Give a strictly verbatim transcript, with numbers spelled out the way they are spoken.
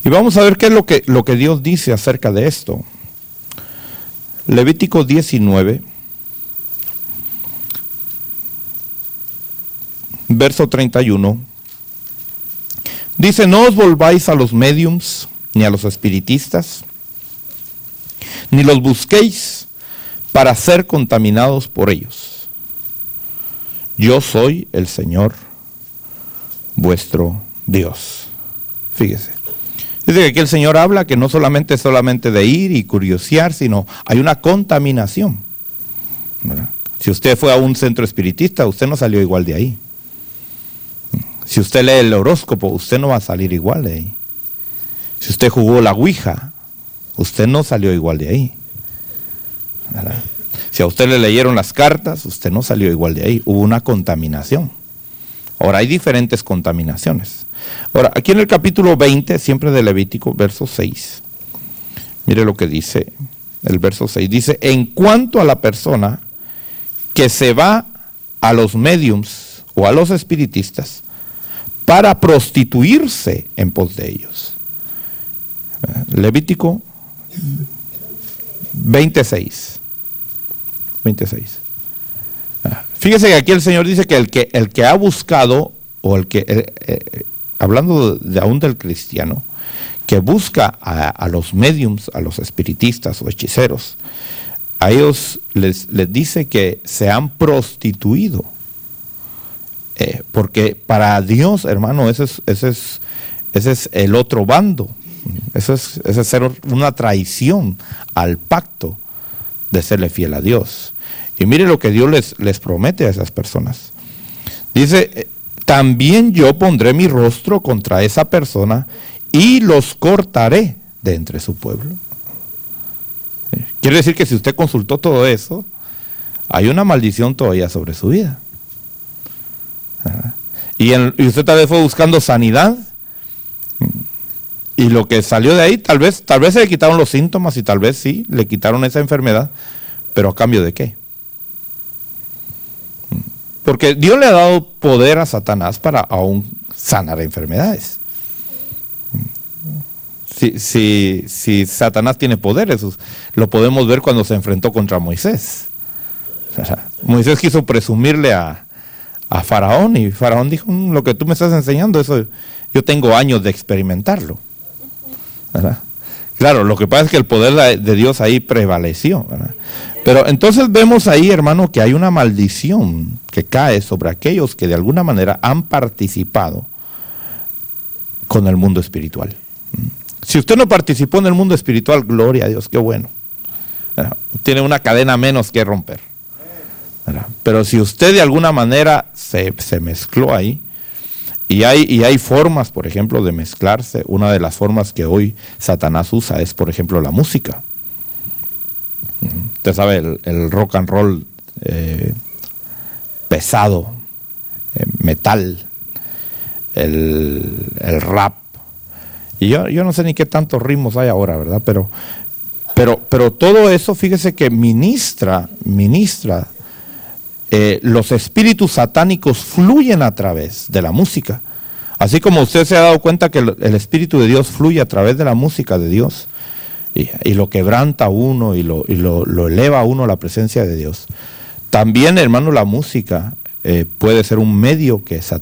Y vamos a ver qué es lo que, lo que Dios dice acerca de esto. Levítico diecinueve, verso treinta y uno. Dice: no os volváis a los médiums, ni a los espiritistas, ni los busquéis para ser contaminados por ellos. Yo soy el Señor vuestro Dios. Fíjese. Dice que aquí el Señor habla que no solamente es solamente de ir y curiosear, sino hay una contaminación, ¿verdad? Si usted fue a un centro espiritista, usted no salió igual de ahí. Si usted lee el horóscopo, usted no va a salir igual de ahí. Si usted jugó la ouija, usted no salió igual de ahí, ¿verdad? Si a usted le leyeron las cartas, usted no salió igual de ahí. Hubo una contaminación. Ahora, hay diferentes contaminaciones. Ahora, aquí en el capítulo veinte, siempre de Levítico, verso seis. Mire lo que dice el verso seis. Dice: en cuanto a la persona que se va a los médiums o a los espiritistas para prostituirse en pos de ellos. Levítico veintiséis. veintiséis. Fíjese que aquí el Señor dice que el que, el que ha buscado, o el que, eh, eh, hablando de, de aún del cristiano, que busca a, a los médiums, a los espiritistas o hechiceros, a ellos les, les dice que se han prostituido. Eh, porque para Dios, hermano, ese es, ese es, ese es el otro bando. Eso es, ese es ser una traición al pacto de serle fiel a Dios. Y mire lo que Dios les, les promete a esas personas. Dice: también yo pondré mi rostro contra esa persona y los cortaré de entre su pueblo. Quiere decir que si usted consultó todo eso, hay una maldición todavía sobre su vida. Y, en, y usted tal vez fue buscando sanidad, y lo que salió de ahí, tal vez, tal vez se le quitaron los síntomas, y tal vez sí, le quitaron esa enfermedad, pero ¿a cambio de qué? Porque Dios le ha dado poder a Satanás para aún sanar enfermedades. Si, si, si Satanás tiene poder, eso lo podemos ver cuando se enfrentó contra Moisés. O sea, Moisés quiso presumirle a, a Faraón, y Faraón dijo: lo que tú me estás enseñando, eso yo tengo años de experimentarlo, ¿verdad? Claro, lo que pasa es que el poder de Dios ahí prevaleció, ¿verdad? Pero entonces vemos ahí, hermano, que hay una maldición que cae sobre aquellos que de alguna manera han participado con el mundo espiritual. Si usted no participó en el mundo espiritual, gloria a Dios, qué bueno, ¿verdad? Tiene una cadena menos que romper, ¿verdad? Pero si usted de alguna manera se, se mezcló ahí, y hay, y hay formas, por ejemplo, de mezclarse. Una de las formas que hoy Satanás usa es, por ejemplo, la música. Usted sabe, el, el rock and roll eh, pesado, eh, metal, el, el rap. Y yo, yo no sé ni qué tantos ritmos hay ahora, ¿verdad? Pero, pero, pero todo eso, fíjese que ministra, ministra. Eh, los espíritus satánicos fluyen a través de la música. Así como usted se ha dado cuenta que el, el Espíritu de Dios fluye a través de la música de Dios. Y, y lo quebranta a uno y, lo, y lo, lo eleva a uno a la presencia de Dios. También, hermano, la música eh, puede ser un medio que Satanás